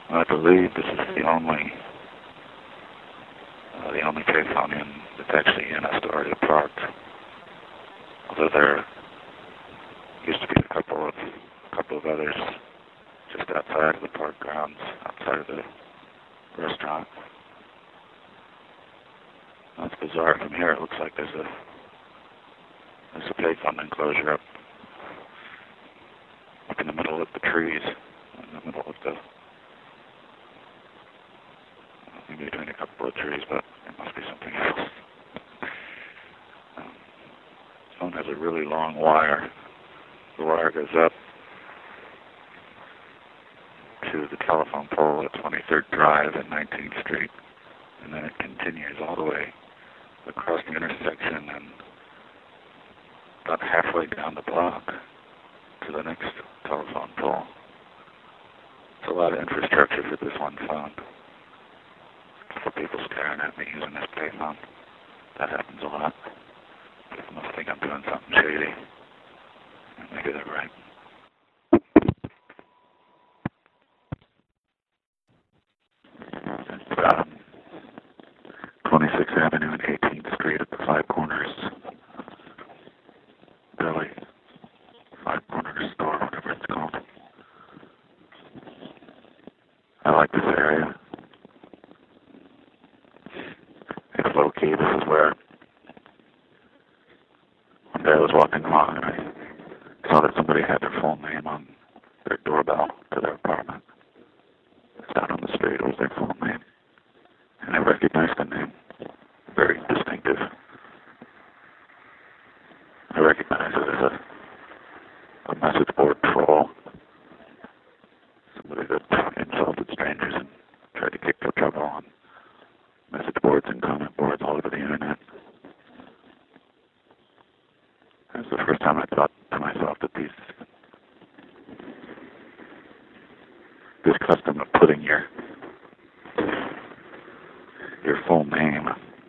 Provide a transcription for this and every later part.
I believe this is the only payphone that's actually in Astoria Park. Although there used to be a couple of others just outside of the park grounds, outside of the restaurant. That's bizarre. From here, it looks like there's a payphone enclosure up in the middle of the trees, in the middle of in between a couple of trees, but it must be something else. This phone has a really long wire. The wire goes up to the telephone pole at 23rd Drive and 19th Street, and then it continues all the way across the intersection and about halfway down the block to the next telephone pole. It's a lot of infrastructure for this one phone. For people staring at me using this payphone. That happens a lot. People must think I'm doing something shady. Maybe they're right. 26th Avenue and 18th Street at the Five Corners Deli. Five Corners store, whatever it's called. I like this area. It's low key. This is where one day I was walking along and I saw that somebody had their full name on their doorbell to their apartment. It's down on the street. It was their full name. And I recognized the name. Very distinctive. I recognize it as a message board troll. Somebody that insulted strangers and tried to kick their trouble on message boards and comment boards all over the internet. That was the first time I thought to myself that this custom of putting your full name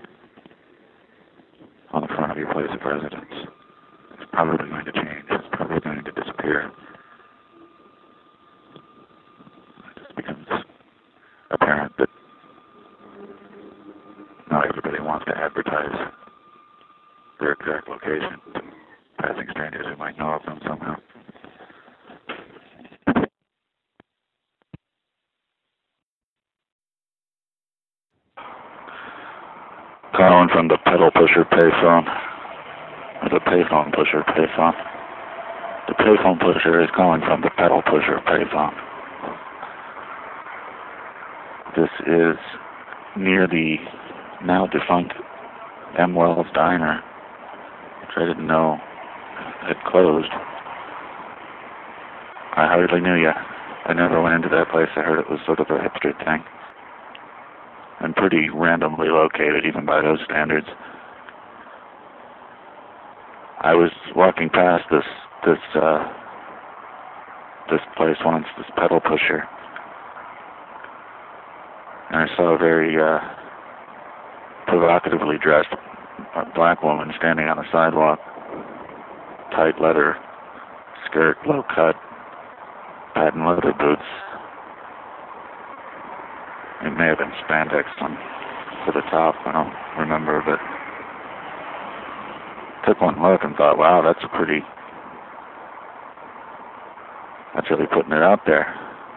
on the front of your place of residence is probably going to change. It's probably going to disappear. It just becomes apparent that not everybody wants to advertise their exact location to passing strangers who might know of them somehow. Calling from the pedal pusher payphone, or the payphone pusher payphone. The payphone pusher is calling from the pedal pusher payphone. This is near the now defunct M. Wells Diner, which I didn't know had closed. I hardly knew you. I never went into that place. I heard it was sort of a hipster thing. And pretty randomly located, even by those standards. I was walking past this place once, this pedal pusher, and I saw a very provocatively dressed black woman standing on the sidewalk, tight leather skirt, low cut, patent leather boots. It may have been spandex to the top, I don't remember, but took one look and thought, wow, that's really putting it out there.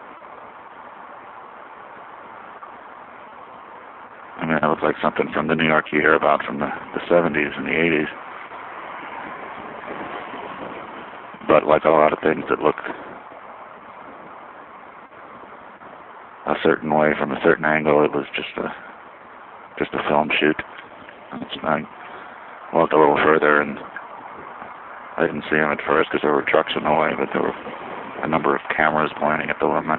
I mean, it looks like something from the New York you hear about from the 70s and the 80s. But like a lot of things that look a certain way from a certain angle, it was just a film shoot. I walked a little further and I didn't see him at first because there were trucks in the way, but there were a number of cameras pointing at the woman.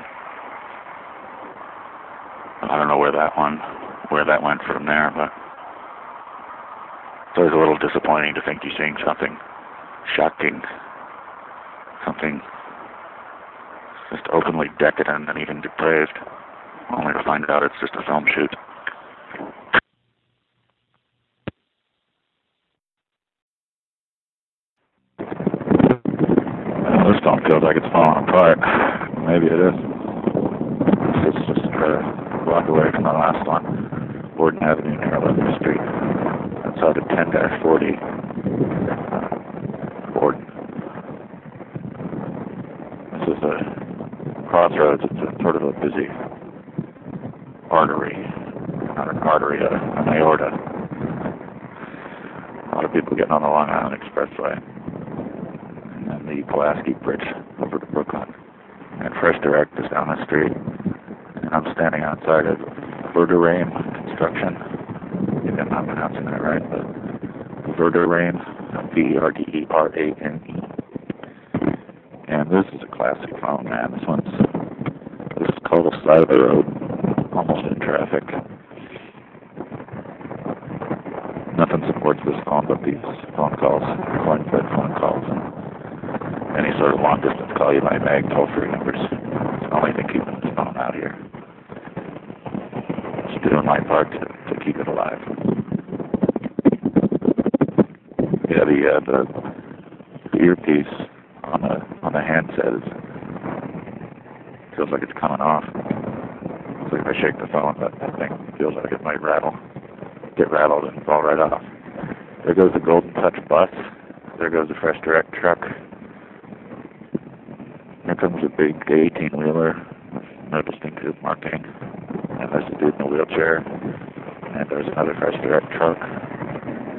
I don't know where that went from there, but it's always a little disappointing to think you're seeing something shocking, something just openly decadent and even depraved, only to find out it's just a film shoot. This film feels like it's falling apart. Maybe it is. It's just block away from the last one, Borden Avenue near 11th Street. That's out of 10-40, Borden. This is a crossroads. It's a sort of a busy artery. Not an artery, an aorta. A lot of people getting on the Long Island Expressway. And then the Pulaski Bridge over to Brooklyn. And Fresh Direct is down the street. And I'm standing outside of Verdurame Construction. Maybe I'm not pronouncing that right, but Verdurame, Verderane. And this is a classic phone, man. This is called the side of the road, almost in traffic. Nothing supports this phone but these phone calls, coin-fed phone calls, and any sort of long-distance call you might make, toll-free numbers. It's the only thing keeping this phone out here. Just doing my part to keep it alive. Yeah, the earpiece on the handset feels like it's coming off. It's like if I shake the phone, that thing feels like it might get rattled and fall right off. There goes the Golden Touch bus. There goes the Fresh Direct truck. Here comes a big 18-wheeler with no distinctive marking. And there's a dude in a wheelchair. And there's another Fresh Direct truck.